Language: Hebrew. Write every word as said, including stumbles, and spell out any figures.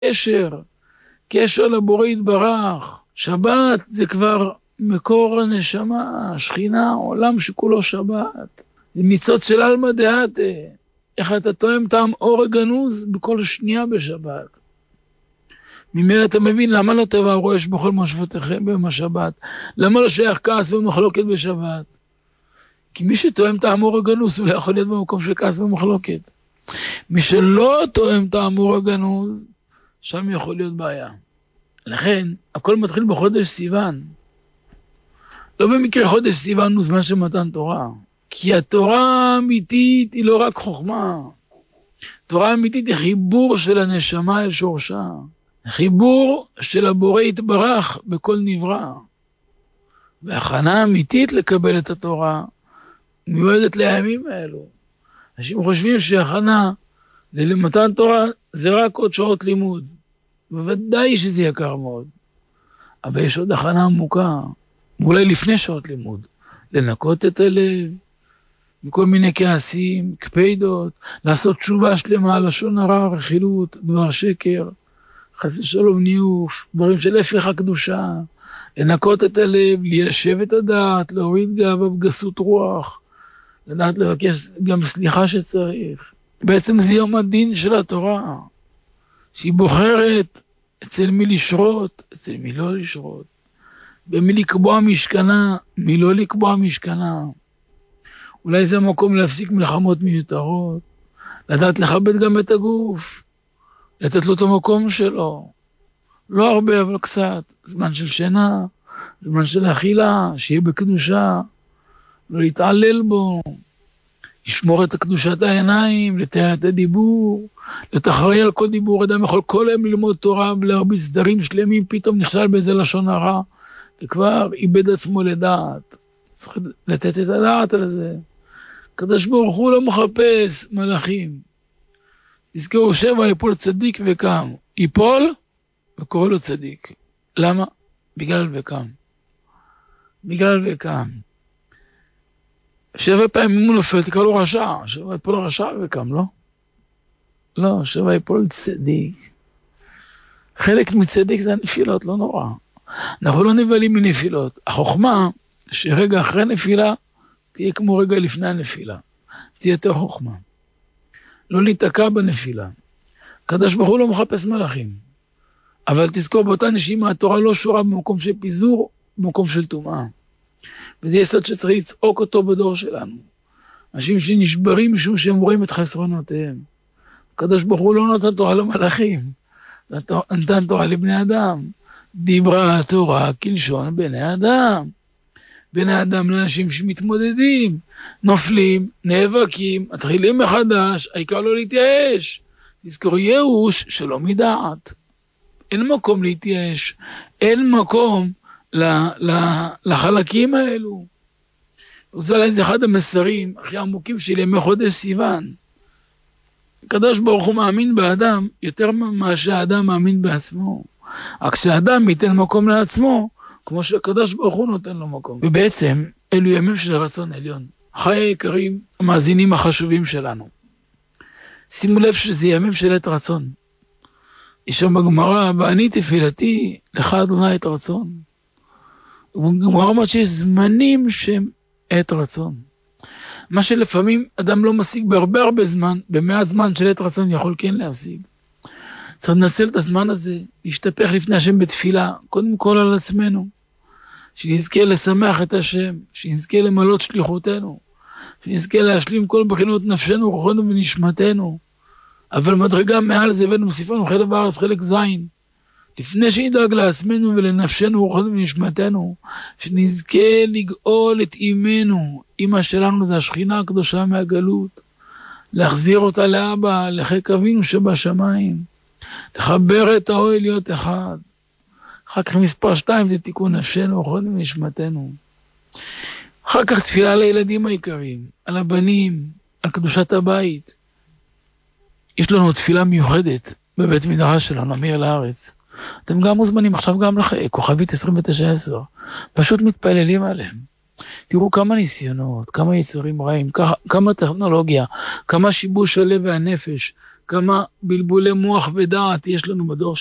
קשר, קשר לבורא יתברך. שבת זה כבר מקור הנשמה, שכינה, עולם שכולו שבת. זה מצוות של אלמא דעתה. איך אתה תואם טעם אור הגנוז בכל שנייה בשבת. ממילא אתה מבין למה לא טבע רועש בכל מושבותיכם ביום השבת. למה לא שייך כעס ומחלוקת בשבת. כי מי שתואם טעם אור הגנוז הוא לא יכול להיות במקום של כעס ומחלוקת. מי שלא תואם טעם אור הגנוז, שם יכול להיות בעיה. לכן, הכל מתחיל בחודש סיוון. לא במקרה חודש סיוון הוא זמן של מתן תורה. כי התורה האמיתית היא לא רק חוכמה. תורה אמיתית היא חיבור של הנשמה אל שורשה. חיבור של הבורא יתברך בכל נברא. והכנה אמיתית לקבל את התורה מיועדת לימים האלו. אנשים חושבים שהכנה למתן תורה זה רק עוד שעות לימוד. בוודאי שזה יקר מאוד. אבל יש עוד הכנה עמוקה, אולי לפני שעות לימוד. לנקות את הלב, מכל מיני כעסים, קפידות, לעשות תשובה שלמה, לשון הרע, רכילות, דבר שקר, חס ושלום ניאוף, דברים של הפך הקדושה, לנקות את הלב, ליישב את הדעת, להוריד גאווה בגסות רוח, לדעת לבקש גם סליחה שצריך. בעצם זה יום הדין של התורה, שהיא בוחרת אצל מי לשרות, אצל מי לא לשרות, במי לקבוע משכנה, מי לא לקבוע משכנה. אולי זה המקום להפסיק מלחמות מיותרות, לדעת לכבד גם את הגוף, לתת לו את המקום שלו, לא הרבה אבל קצת, זמן של שינה, זמן של אכילה, שיהיה בקדושה, לא להתעלל בו, לשמור את קדושת העיניים, לתאר את הדיבור, להיות אחראי על כל דיבור. אדם יכול כל היום ללמוד תורה ולהרביץ סדרים שלמים, פתאום נכשל באיזה לשון הרע, וכבר איבד עצמו לדעת. צריך לתת את הדעת על זה. הקדוש ברוך הוא לא מחפש מלאכים. תזכרו, שבע יפול צדיק וקם. יפול וקורא לו צדיק. למה? בגלל וקם. בגלל וקם. שבע פעמים הוא נופל, תקרא לו רשע. שבע יפול רשע וקם, לא? לא, שבע יפול צדיק. חלק מצדיק זה הנפילות, לא נורא. אנחנו לא נבלים מנפילות. החוכמה, שרגע אחרי נפילה, תהיה כמו רגע לפני הנפילה. זה יותר חוכמה. לא להתעקע בנפילה. הקדוש ברוך הוא לא מחפש מלאכים. אבל תזכור, באותה נשימה, התורה לא שורה במקום של פיזור, במקום של טומאה. וזה יסוד שצריך לצעוק אותו בדור שלנו. אנשים שנשברים משום שהם רואים את חסרונותיהם. הקדוש ברוך הוא לא נותן תורה למלאכים. נתן תורה לבני אדם. דיברה התורה כלשון בני אדם. בני אדם לאנשים שמתמודדים, נופלים, נאבקים, מתחילים מחדש, העיקר לא להתייאש. תזכור, ייאוש שלא מדעת. אין מקום להתייאש. אין מקום לחלקים האלו. וזה אולי זה אחד המסרים הכי עמוקים של ימי חודש סיוון. הקדוש ברוך הוא מאמין באדם יותר ממה שהאדם מאמין בעצמו. רק שהאדם ייתן מקום לעצמו, כמו שהקדוש ברוך הוא נותן לו מקום. ובעצם אלו ימים של רצון עליון. חיי היקרים, המאזינים החשובים שלנו. שימו לב שזה ימים של עת רצון. יש שם בגמרא, ואני תפילתי לך אדוני את רצון. בגמרא אומרת שיש זמנים שהם עת רצון. מה שלפעמים אדם לא משיג בהרבה הרבה זמן, במעט זמן של עת רצון יכול כן להשיג. צריך לנצל את הזמן הזה, להשתפך לפני השם בתפילה, קודם כל על עצמנו, שנזכה לשמח את השם, שנזכה למלות שליחותנו, שנזכה להשלים כל בחינות נפשנו, רוחנו ונשמתנו, אבל מדרגה מעל זה הבאנו מוסיפנו חלק בארץ, חלק זין, לפני שנדאג לעצמנו ולנפשנו, רוחנו ונשמתנו, שנזכה לגאול את אימנו, אימא שלנו זה השכינה הקדושה מהגלות, להחזיר אותה לאבא, לחיק אבינו שבשמיים, לחבר את האוהל להיות אחד. אחר כך מספר שתיים זה תיקון נפשנו, רוחנו ונשמתנו. אחר כך תפילה לילדים העיקריים, על הבנים, על קדושת הבית. יש לנו תפילה מיוחדת בבית מדרש שלנו, אמיר לארץ. אתם גם מוזמנים עכשיו גם לחיי, כוכבית עשרים ותשע עשר. פשוט מתפללים עליהם. תראו כמה ניסיונות, כמה יצרים רעים, כמה טכנולוגיה, כמה שיבוש הלב והנפש, כמה בלבולי מוח ודעת יש לנו בדור